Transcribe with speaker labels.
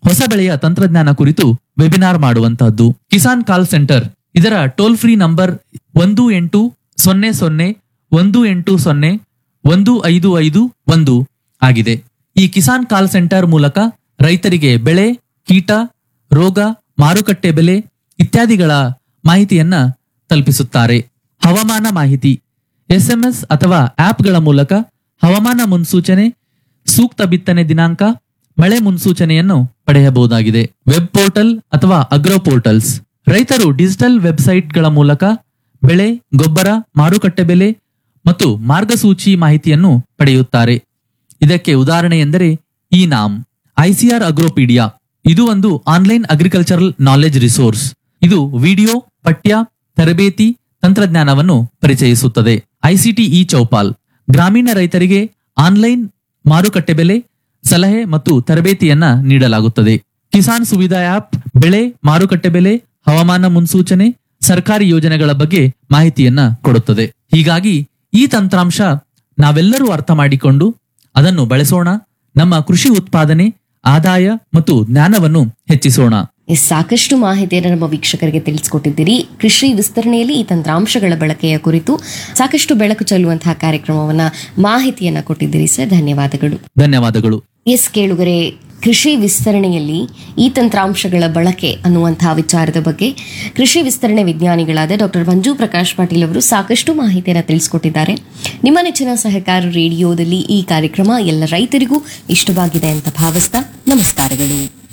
Speaker 1: ಹೊಸ ಬೆಳೆಯ ತಂತ್ರಜ್ಞಾನ ಕುರಿತು ವೆಬಿನಾರ್ ಮಾಡುವಂತಹದ್ದು. ಕಿಸಾನ್ ಕಾಲ್ ಸೆಂಟರ್ ಇದರ ಟೋಲ್ ಫ್ರೀ ನಂಬರ್ 1800 ಆಗಿದೆ. ಈ ಕಿಸಾನ್ ಕಾಲ್ ಸೆಂಟರ್ ಮೂಲಕ ರೈತರಿಗೆ ಬೆಳೆ, ಕೀಟ, ರೋಗ, ಮಾರುಕಟ್ಟೆ ಬೆಲೆ ಇತ್ಯಾದಿಗಳ ಮಾಹಿತಿಯನ್ನ ತಲುಪಿಸುತ್ತಾರೆ. ಹವಾಮಾನ ಮಾಹಿತಿ SMS ಅಥವಾ ಆಪ್ಗಳ ಮೂಲಕ ಹವಾಮಾನ ಮುನ್ಸೂಚನೆ, ಸೂಕ್ತ ಬಿತ್ತನೆ ದಿನಾಂಕ, ಮಳೆ ಮುನ್ಸೂಚನೆಯನ್ನು ಪಡೆಯಬಹುದಾಗಿದೆ. ವೆಬ್ ಪೋರ್ಟಲ್ ಅಥವಾ ಅಗ್ರೋ ಪೋರ್ಟಲ್ಸ್ ರೈತರು ಡಿಜಿಟಲ್ ವೆಬ್ಸೈಟ್ಗಳ ಮೂಲಕ ಬೆಳೆ, ಗೊಬ್ಬರ, ಮಾರುಕಟ್ಟೆ ಬೆಲೆ ಮತ್ತು ಮಾರ್ಗಸೂಚಿ ಮಾಹಿತಿಯನ್ನು ಪಡೆಯುತ್ತಾರೆ. ಇದಕ್ಕೆ ಉದಾಹರಣೆ ಎಂದರೆ ಈ ನಾಮ್ ICR ಅಗ್ರೋಪೀಡಿಯಾ. ಇದು ಒಂದು ಆನ್ಲೈನ್ ಅಗ್ರಿಕಲ್ಚರಲ್ ನಾಲೆಜ್ ರಿಸೋರ್ಸ್. ಇದು ವಿಡಿಯೋ, ಪಠ್ಯ, ತರಬೇತಿ, ತಂತ್ರಜ್ಞಾನವನ್ನು ಪರಿಚಯಿಸುತ್ತದೆ. ICT ಚೌಪಾಲ್ ಗ್ರಾಮೀಣ ರೈತರಿಗೆ ಆನ್ಲೈನ್ ಮಾರುಕಟ್ಟೆ ಬೆಲೆ, ಸಲಹೆ ಮತ್ತು ತರಬೇತಿಯನ್ನ ನೀಡಲಾಗುತ್ತದೆ. ಕಿಸಾನ್ ಸುವಿಧಾ ಆಪ್ ಬೆಳೆ, ಮಾರುಕಟ್ಟೆ ಬೆಲೆ, ಹವಾಮಾನ ಮುನ್ಸೂಚನೆ, ಸರ್ಕಾರಿ ಯೋಜನೆಗಳ ಬಗ್ಗೆ ಮಾಹಿತಿಯನ್ನ ಕೊಡುತ್ತದೆ. ಹೀಗಾಗಿ ಈ ತಂತ್ರಾಂಶ ನಾವೆಲ್ಲರೂ ಅರ್ಥ ಮಾಡಿಕೊಂಡು ಅದನ್ನು ಬಳಸೋಣ. ನಮ್ಮ ಕೃಷಿ ಉತ್ಪಾದನೆ, ಆದಾಯ ಮತ್ತು ಜ್ಞಾನವನ್ನು ಹೆಚ್ಚಿಸೋಣ.
Speaker 2: ಸಾಕಷ್ಟು ಮಾಹಿತಿಯನ್ನು ನಮ್ಮ ವೀಕ್ಷಕರಿಗೆ ತಿಳಿಸಿಕೊಟ್ಟಿದ್ದೀರಿ. ಕೃಷಿ ವಿಸ್ತರಣೆಯಲ್ಲಿ ಈ ತಂತ್ರಾಂಶಗಳ ಬಳಕೆಯ ಕುರಿತು ಸಾಕಷ್ಟು ಬೆಳಕು ಚೆಲ್ಲುವಂತಹ ಕಾರ್ಯಕ್ರಮವನ್ನ ಮಾಹಿತಿಯನ್ನ ಕೊಟ್ಟಿದ್ದೀರಿ ಸರ್. ಧನ್ಯವಾದಗಳು.
Speaker 1: ಧನ್ಯವಾದಗಳು.
Speaker 2: ಕೇಳುಗರೆ, ಕೃಷಿ ವಿಸ್ತರಣೆಯಲ್ಲಿ ಈ ತಂತ್ರಾಂಶಗಳ ಬಳಕೆ ಅನ್ನುವಂತಹ ವಿಚಾರದ ಬಗ್ಗೆ ಕೃಷಿ ವಿಸ್ತರಣೆ ವಿಜ್ಞಾನಿಗಳಾದ ಡಾಕ್ಟರ್ ಮಂಜು ಪ್ರಕಾಶ್ ಪಾಟೀಲ್ ಅವರು ಸಾಕಷ್ಟು ಮಾಹಿತಿಯನ್ನು ತಿಳಿಸಿಕೊಟ್ಟಿದ್ದಾರೆ. ನಿಮ್ಮ ನೆಚ್ಚಿನ ಸಹಕಾರ ರೇಡಿಯೋದಲ್ಲಿ ಈ ಕಾರ್ಯಕ್ರಮ ಎಲ್ಲ ರೈತರಿಗೂ ಇಷ್ಟವಾಗಿದೆ ಅಂತ ಭಾವಿಸ್ತಾ ನಮಸ್ಕಾರಗಳು.